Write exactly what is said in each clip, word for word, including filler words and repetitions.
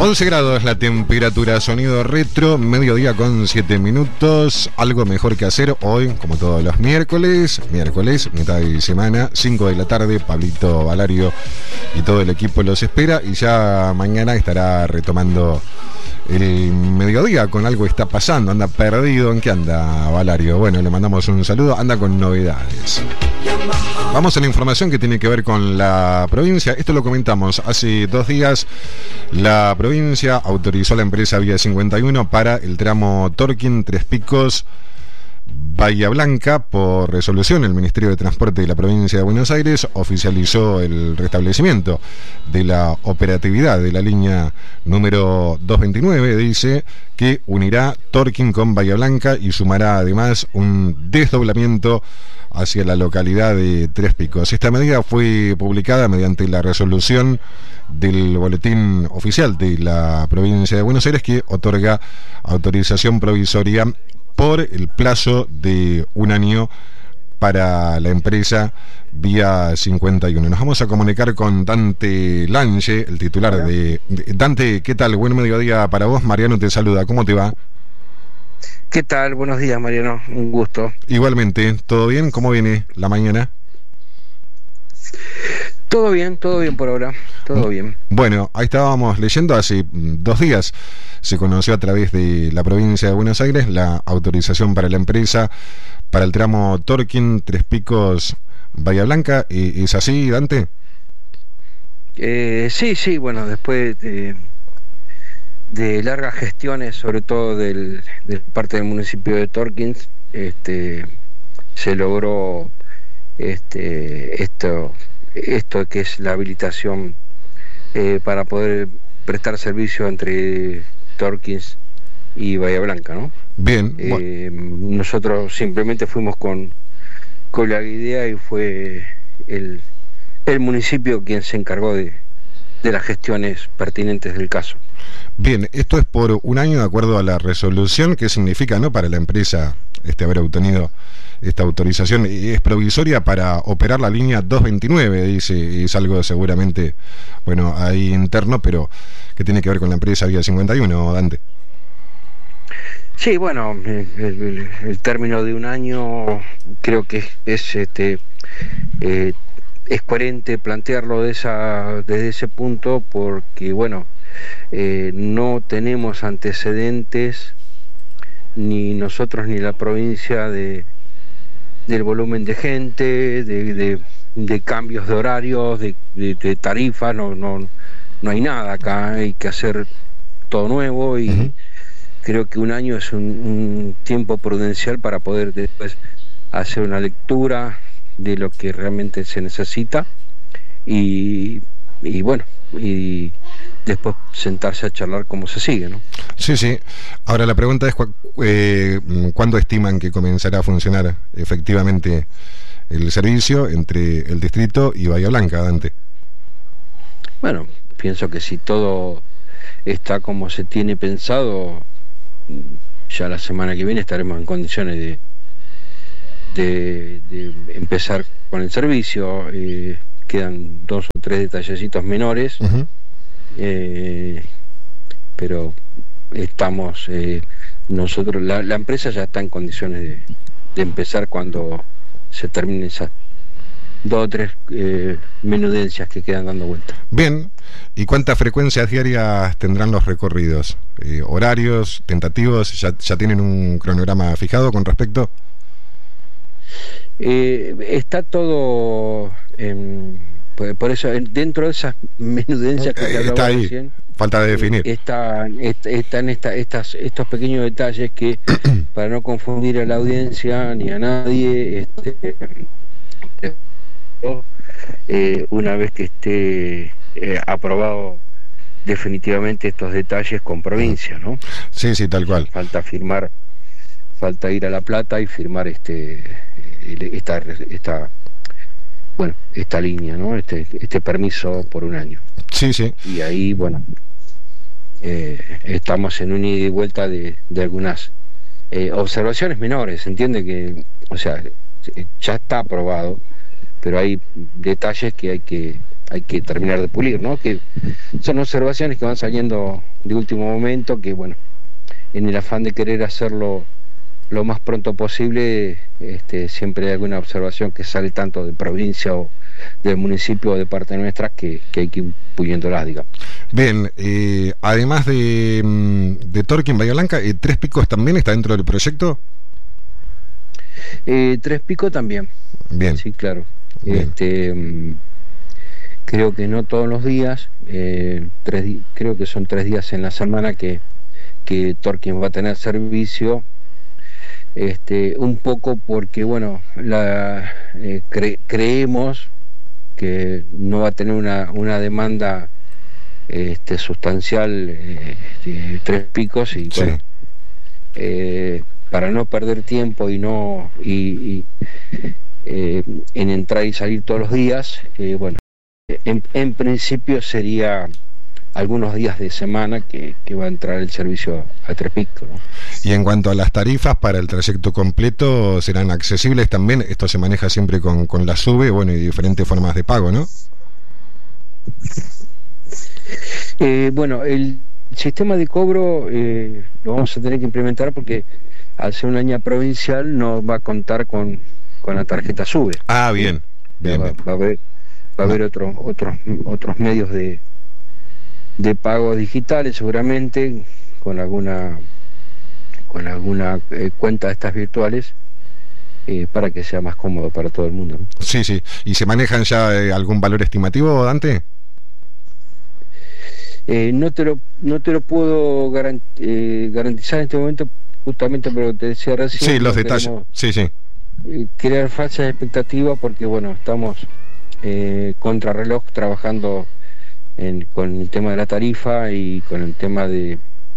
once grados la temperatura, sonido retro, mediodía con siete minutos. Algo mejor que hacer hoy, como todos los miércoles, miércoles, mitad de semana, cinco de la tarde. Pablito Valario y todo el equipo los espera. Y ya mañana estará retomando el mediodía con Algo Está Pasando. Anda perdido. ¿En qué anda Valario? Bueno, le mandamos un saludo. Anda con novedades. Vamos a la información que tiene que ver con la provincia. Esto lo comentamos hace dos días. La provincia autorizó a la empresa Vía cincuenta y uno para el tramo Torquín, Tres Picos, Bahía Blanca. Por resolución, el Ministerio de Transporte de la provincia de Buenos Aires oficializó el restablecimiento de la operatividad de la línea número doscientos veintinueve. Dice que unirá Torquín con Bahía Blanca y sumará además un desdoblamiento hacia la localidad de Tres Picos. Esta medida fue publicada mediante la resolución del boletín oficial de la provincia de Buenos Aires, que otorga autorización provisoria por el plazo de un año para la empresa Vía cincuenta y uno. Nos vamos a comunicar con Dante Lange, el titular de, de... Dante, ¿qué tal? Buen mediodía para vos. Mariano te saluda. ¿Cómo te va? ¿Qué tal? Buenos días, Mariano. Un gusto. Igualmente. ¿Todo bien? ¿Cómo viene la mañana? Todo bien, todo bien por ahora. Todo bien. Bueno, ahí estábamos leyendo hace dos días. Se conoció a través de la provincia de Buenos Aires la autorización para la empresa para el tramo Torquín, Tres Picos, Bahía Blanca. ¿Es así, Dante? Eh, sí, sí. Bueno, después de... de largas gestiones, sobre todo del, de parte del municipio de Torquín, este, se logró este, esto, esto que es la habilitación eh, para poder prestar servicio entre Torquín y Bahía Blanca, ¿no? Bien. Eh, bueno. Nosotros simplemente fuimos con, con la idea y fue el, el municipio quien se encargó de, de las gestiones pertinentes del caso. Bien, esto es por un año de acuerdo a la resolución. ¿Qué significa, no, para la empresa este haber obtenido esta autorización? Es provisoria para operar la línea doscientos veintinueve, dice. Es algo seguramente, bueno, ahí interno, pero que tiene que ver con la empresa Vía cincuenta y uno, Dante. Sí, bueno, el, el, el término de un año creo que es, es este eh, es coherente plantearlo de esa desde ese punto, porque bueno, Eh, no tenemos antecedentes ni nosotros ni la provincia de del volumen de gente, de, de, de cambios de horarios, de, de, de tarifas. No, no, no hay nada acá, hay que hacer todo nuevo y uh-huh. Creo que un año es un, un tiempo prudencial para poder después hacer una lectura de lo que realmente se necesita y, y bueno, y después sentarse a charlar cómo se sigue, ¿no? Sí, sí. Ahora la pregunta es cu- eh, ¿cuándo estiman que comenzará a funcionar efectivamente el servicio entre el distrito y Bahía Blanca, Dante? Bueno, pienso que si todo está como se tiene pensado, ya la semana que viene estaremos en condiciones de de, de empezar con el servicio. Eh, quedan dos o tres detallecitos menores. Uh-huh. Eh, pero estamos eh, nosotros la, la empresa ya está en condiciones de, de empezar cuando se terminen esas dos o tres eh, menudencias que quedan dando vuelta. Bien, ¿y cuántas frecuencias diarias tendrán los recorridos? Eh, ¿horarios tentativos? ¿Ya, ya tienen un cronograma fijado con respecto? Eh, está todo en, por, por eso dentro de esas menudencias que te hablaba está ahí, recién, falta de definir. Eh, está, está, están esta, estas, estos pequeños detalles que para no confundir a la audiencia ni a nadie, este, eh, una vez que esté eh, aprobado definitivamente estos detalles con provincia, ¿no? Sí, sí, tal cual. Falta firmar, falta ir a La Plata y firmar este esta esta bueno esta línea, ¿no? Este este permiso por un año. Sí, sí. Y ahí, bueno, eh, estamos en un ida y vuelta de, de algunas eh, observaciones menores. Se entiende que, o sea, ya está aprobado, pero hay detalles que hay que hay que terminar de pulir, ¿no? Que son observaciones que van saliendo de último momento, que bueno, en el afán de querer hacerlo lo más pronto posible, este, siempre hay alguna observación que sale tanto de provincia o del municipio o de parte nuestra que, que hay que ir puliéndolas, digamos. Bien, eh, además de, de Torquín Bahía Blanca, eh, Tres Picos también está dentro del proyecto. Eh, Tres Picos también. Bien. Sí, claro. Bien. Este, creo que no todos los días, eh, tres, creo que son tres días en la semana que, que Torquín va a tener servicio. Este, un poco porque, bueno, la, eh, cre, creemos que no va a tener una, una demanda este, sustancial eh, este, Tres Picos y bueno, sí. eh, para no perder tiempo y no y, y eh, en entrar y salir todos los días, eh, bueno, en, en principio sería algunos días de semana que, que va a entrar el servicio a Tres Picos, ¿no? Y en cuanto a las tarifas para el trayecto completo, ¿serán accesibles también? Esto se maneja siempre con, con la SUBE, bueno, y diferentes formas de pago, ¿no? Eh, bueno, el sistema de cobro eh, lo vamos a tener que implementar porque al ser una línea provincial no va a contar con, con la tarjeta SUBE. Ah, bien. bien, va, bien. va a haber, va a haber otro, otros, otros medios de de pagos digitales, seguramente con alguna con alguna eh, cuenta de estas virtuales, eh, para que sea más cómodo para todo el mundo, ¿no? Sí, sí. ¿Y se manejan ya eh, algún valor estimativo, Dante? Eh, no te lo no te lo puedo garant, eh, garantizar en este momento, justamente por lo que te decía recién. Sí, los detalles. Sí, sí. Eh, crear falsas expectativas porque, bueno, estamos eh, contrarreloj trabajando En, con el tema de la tarifa y con el tema de,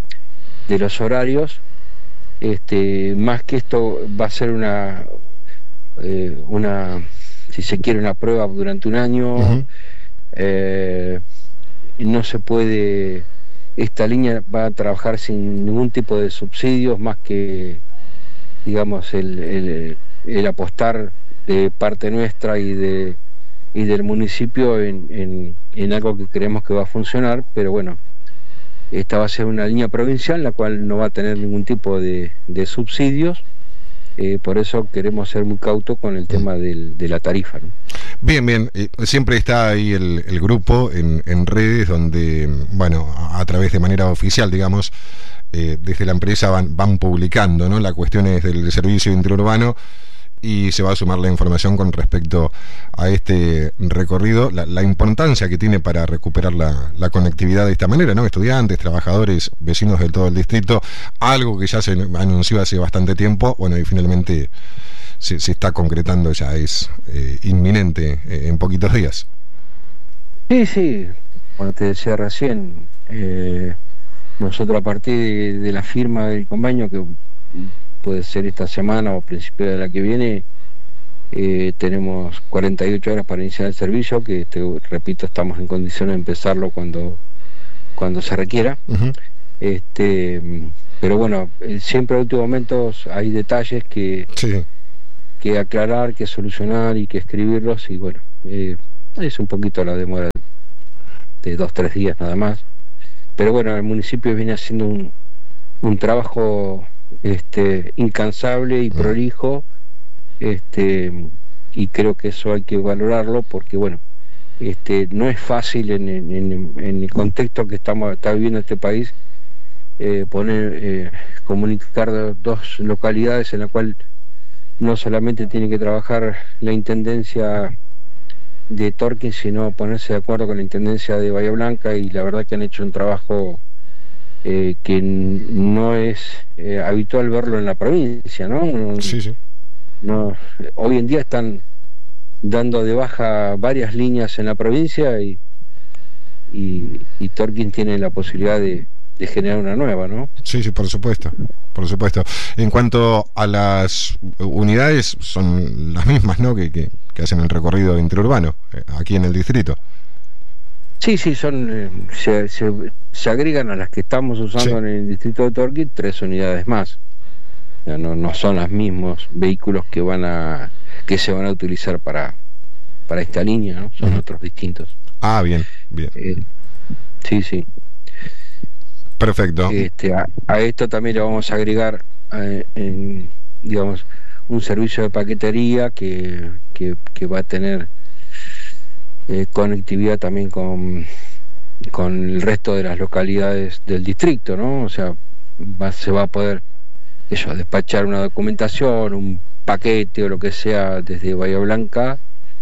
de los horarios. Este, más que esto va a ser una eh, una si se quiere una prueba durante un año. Uh-huh. eh, no se puede, esta línea va a trabajar sin ningún tipo de subsidios más que, digamos, el, el, el apostar de parte nuestra y de y del municipio en, en, en algo que creemos que va a funcionar, pero bueno, esta va a ser una línea provincial, la cual no va a tener ningún tipo de, de subsidios, eh, por eso queremos ser muy cautos con el tema del, de la tarifa, ¿no? Bien, bien, eh, siempre está ahí el, el grupo en, en redes donde, bueno, a, a través de manera oficial, digamos, eh, desde la empresa van, van publicando, ¿no?, las cuestiones del servicio interurbano, y se va a sumar la información con respecto a este recorrido, la, la importancia que tiene para recuperar la, la conectividad de esta manera, ¿no? Estudiantes, trabajadores, vecinos de todo el distrito, algo que ya se anunció hace bastante tiempo, bueno, y finalmente se, se está concretando, ya es eh, inminente eh, en poquitos días. Sí, sí, como te decía recién, eh, nosotros a partir de, de la firma del convenio, que puede ser esta semana o principio de la que viene, eh, tenemos cuarenta y ocho horas para iniciar el servicio, que te repito, estamos en condiciones de empezarlo cuando cuando se requiera. Uh-huh. este pero bueno, siempre en últimos momentos hay detalles que sí. que aclarar, que solucionar y que escribirlos, y bueno, eh, es un poquito la demora de dos, tres días nada más, pero bueno, el municipio viene haciendo un, un trabajo este incansable y prolijo, este y creo que eso hay que valorarlo porque, bueno, este no es fácil en, en, en el contexto que estamos está viviendo este país, eh, poner eh, comunicar dos localidades en la cual no solamente tiene que trabajar la intendencia de Torquín, sino ponerse de acuerdo con la intendencia de Bahía Blanca, y la verdad que han hecho un trabajo Eh, que no es eh, habitual verlo en la provincia, ¿no? Sí, sí. No, hoy en día están dando de baja varias líneas en la provincia y, y, y Torquín tiene la posibilidad de, de generar una nueva, ¿no? Sí, sí, por supuesto, por supuesto. En cuanto a las unidades, son las mismas, ¿no?, que, que, que hacen el recorrido interurbano, eh, aquí en el distrito. Sí, sí, son eh, se, se, se agregan a las que estamos usando, sí, en el distrito de Torquín, tres unidades más. No, no son los mismos vehículos que van a que se van a utilizar para para esta línea, ¿no? Son uh-huh. otros distintos. Ah, bien, bien. Eh, sí, sí. Perfecto. Este, a, a esto también le vamos a agregar, eh, en, digamos, un servicio de paquetería que, que, que va a tener eh, conectividad también con, con el resto de las localidades del distrito, ¿no? O sea, va, se va a poder eso, despachar una documentación, un paquete o lo que sea desde Bahía Blanca,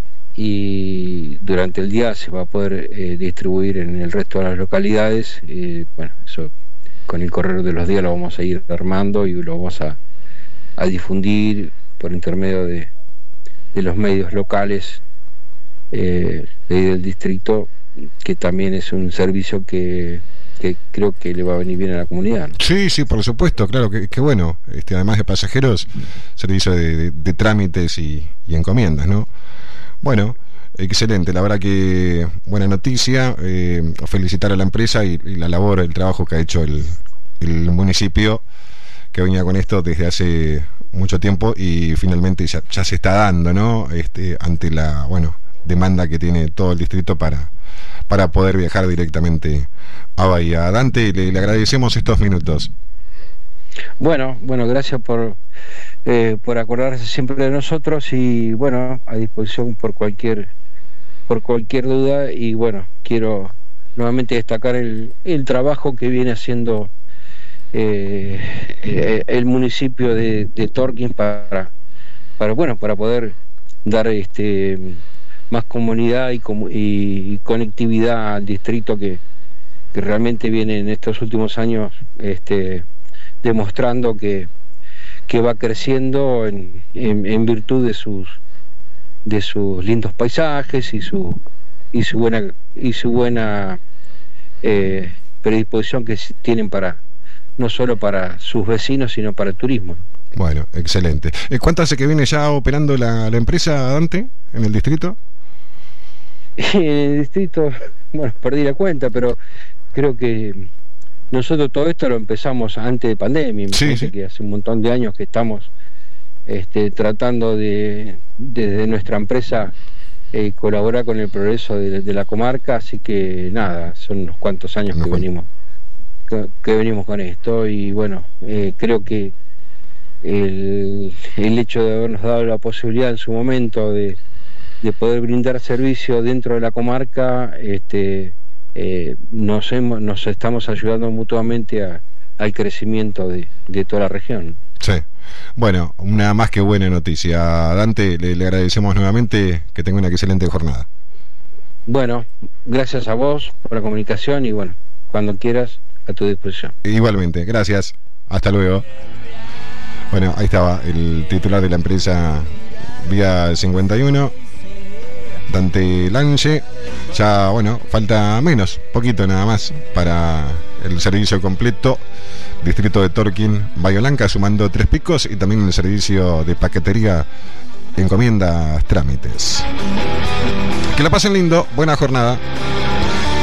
y durante el día se va a poder eh, distribuir en el resto de las localidades. Eh, bueno, eso con el correr de los días lo vamos a ir armando y lo vamos a, a difundir por intermedio de, de los medios locales eh, del distrito, que también es un servicio que, que creo que le va a venir bien a la comunidad, ¿no? Sí, sí, por supuesto, claro, que, que bueno, este, además de pasajeros, servicio de, de, de trámites y, y encomiendas, ¿no? Bueno, excelente, la verdad que buena noticia, eh, felicitar a la empresa y, y la labor, el trabajo que ha hecho el, el municipio, que venía con esto desde hace mucho tiempo y finalmente ya, ya se está dando, ¿no? Este, ante la, bueno, demanda que tiene todo el distrito para, para poder viajar directamente a Bahía. Dante, le, le agradecemos estos minutos. Bueno, bueno, gracias por eh, por acordarse siempre de nosotros, y bueno, a disposición por cualquier por cualquier duda. Y bueno, quiero nuevamente destacar el, el trabajo que viene haciendo eh, eh, el municipio de, de Torquín para para bueno para poder dar este más comunidad y, y, y conectividad al distrito, que, que realmente viene en estos últimos años este demostrando que, que va creciendo en, en, en virtud de sus de sus lindos paisajes y su y su buena y su buena eh, predisposición que tienen para no solo para sus vecinos sino para el turismo. Bueno, excelente. ¿Cuánto hace que viene ya operando la, la empresa, Dante, en el distrito? En el distrito, bueno, perdí la cuenta, pero creo que nosotros todo esto lo empezamos antes de pandemia. Me sí, parece sí. que hace un montón de años que estamos este, tratando de, desde nuestra empresa, eh, colaborar con el progreso de, de la comarca, así que nada, son unos cuantos años no, que venimos que, que venimos con esto. Y bueno, eh, creo que el, el hecho de habernos dado la posibilidad en su momento de, de poder brindar servicio dentro de la comarca, este Eh, nos, hemos, nos estamos ayudando mutuamente a, al crecimiento de, de toda la región. Sí, bueno, una más que buena noticia. Dante, le, le agradecemos nuevamente, que tenga una excelente jornada. Bueno, gracias a vos por la comunicación y bueno, cuando quieras, a tu disposición. Igualmente, gracias, hasta luego. Bueno, ahí estaba el titular de la empresa Vía cincuenta y uno, Dante Lange. Ya, bueno, falta menos, poquito nada más para el servicio completo distrito de Torquín, Bahía Blanca, sumando Tres Picos, y también el servicio de paquetería, encomiendas, trámites. Que la pasen lindo, buena jornada.